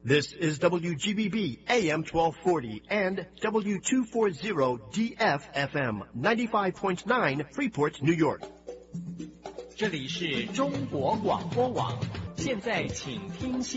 This is WGBB AM 1240 and W240DF FM 95.9 Freeport, New York. 这里是中国广播网，现在请听新